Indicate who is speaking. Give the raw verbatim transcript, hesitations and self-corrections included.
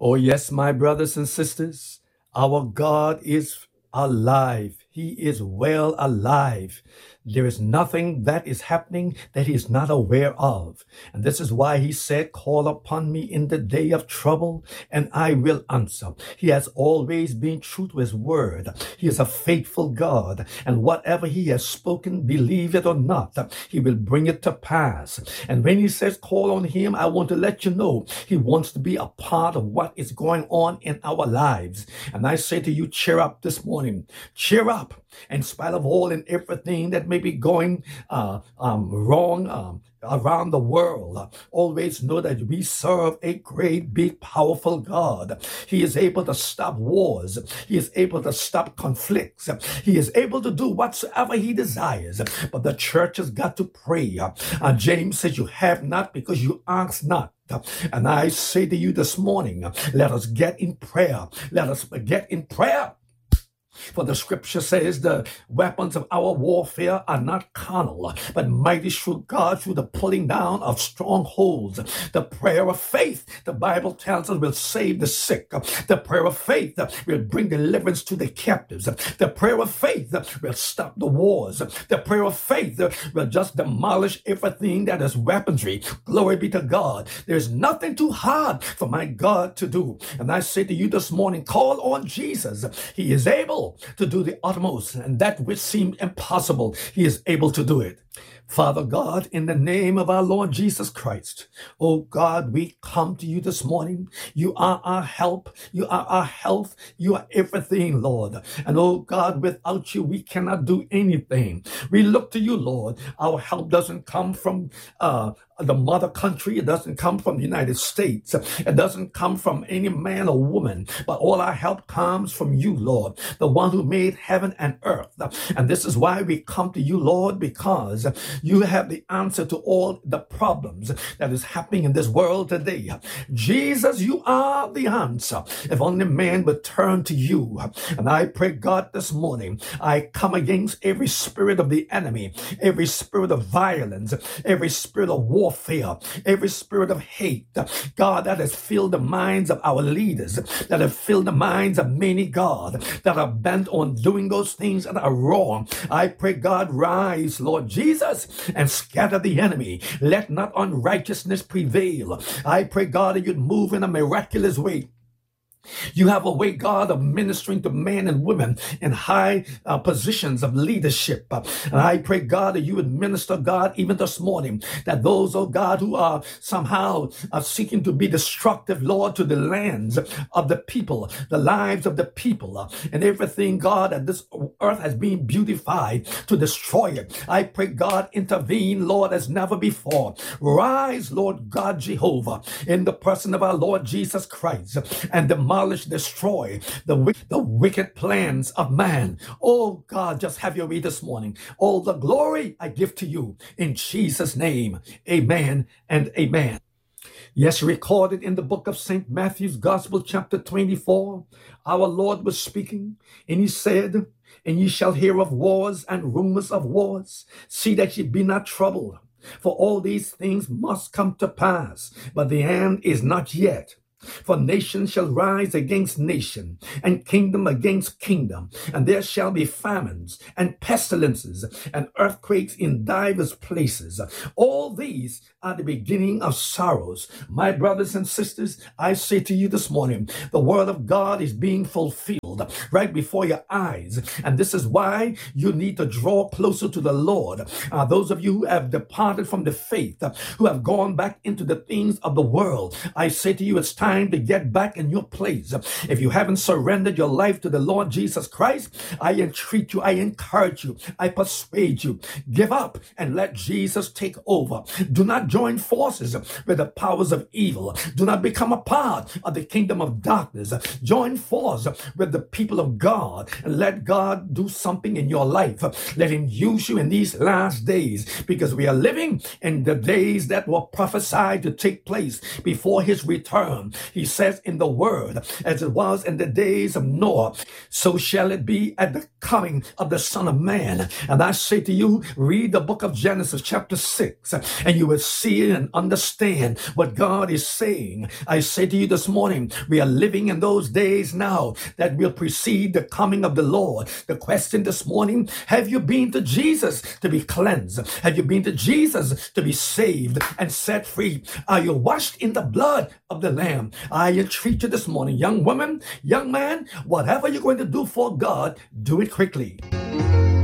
Speaker 1: Oh, yes, my brothers and sisters, our God is alive. He is well alive. There is nothing that is happening that he is not aware of. And this is why he said, call upon me in the day of trouble and I will answer. He has always been true to his word. He is a faithful God. And whatever he has spoken, believe it or not, he will bring it to pass. And when he says, call on him, I want to let you know he wants to be a part of what is going on in our lives. And I say to you, cheer up this morning. Cheer up. In spite of all and everything that may be going uh, um, wrong um, around the world, uh, always know that we serve a great, big, powerful God. He is able to stop wars. He is able to stop conflicts. He is able to do whatsoever he desires. But the church has got to pray. Uh, James says, you have not because you ask not. And I say to you this morning, let us get in prayer. Let us get in prayer. For the scripture says the weapons of our warfare are not carnal, but mighty through God through the pulling down of strongholds. The prayer of faith, the Bible tells us, will save the sick. The prayer of faith will bring deliverance to the captives. The prayer of faith will stop the wars. The prayer of faith will just demolish everything that is weaponry. Glory be to God. There's nothing too hard for my God to do. And I say to you this morning, call on Jesus. He is able to do the utmost, and that which seemed impossible, he is able to do it. Father God, in the name of our Lord Jesus Christ, oh God, we come to you this morning. You are our help. You are our health. You are everything, Lord. And oh God, without you, we cannot do anything. We look to you, Lord. Our help doesn't come from uh, the mother country. It doesn't come from the United States. It doesn't come from any man or woman, but all our help comes from you, Lord, the one who made heaven and earth. And this is why we come to you, Lord, because you have the answer to all the problems that is happening in this world today. Jesus, you are the answer. If only man would turn to you. And I pray, God, this morning, I come against every spirit of the enemy, every spirit of violence, every spirit of warfare, every spirit of hate, God, that has filled the minds of our leaders, that have filled the minds of many, God, that are bent on doing those things that are wrong. I pray, God, rise, Lord Jesus, and scatter the enemy. Let not unrighteousness prevail. I pray, God, that you'd move in a miraculous way. You have a way, God, of ministering to men and women in high uh, positions of leadership. Uh, and I pray, God, that you would minister, God, even this morning, that those, oh God, who are somehow uh, seeking to be destructive, Lord, to the lands of the people, the lives of the people, uh, and everything, God, that this earth has been beautified to destroy it. I pray, God, intervene, Lord, as never before. Rise, Lord God, Jehovah, in the person of our Lord Jesus Christ, and demolish Demolish, destroy the, the wicked plans of man. Oh God, just have your way this morning. All the glory I give to you in Jesus' name. Amen and amen. Yes, recorded in the book of Saint Matthew's Gospel, chapter twenty-four, our Lord was speaking, and he said, and ye shall hear of wars and rumors of wars. See that ye be not troubled, for all these things must come to pass, but the end is not yet. For nation shall rise against nation, and kingdom against kingdom, and there shall be famines and pestilences and earthquakes in divers places. All these are the beginning of sorrows. My brothers and sisters, I say to you this morning, the word of God is being fulfilled right before your eyes, and this is why you need to draw closer to the Lord. Uh, those of you who have departed from the faith, uh, who have gone back into the things of the world, I say to you, it's time to get back in your place. If you haven't surrendered your life to the Lord Jesus Christ, I entreat you, I encourage you, I persuade you, give up and let Jesus take over. Do not join forces with the powers of evil. Do not become a part of the kingdom of darkness. Join force with the people of God and let God do something in your life. Let him use you in these last days, because we are living in the days that were prophesied to take place before his return. He says in the word, as it was in the days of Noah, so shall it be at the coming of the Son of Man. And I say to you, read the book of Genesis chapter six, and you will see and understand what God is saying. I say to you this morning, we are living in those days now that will precede the coming of the Lord. The question this morning, have you been to Jesus to be cleansed? Have you been to Jesus to be saved and set free? Are you washed in the blood of the Lamb? I entreat you this morning, young woman, young man, whatever you're going to do for God, do it quickly.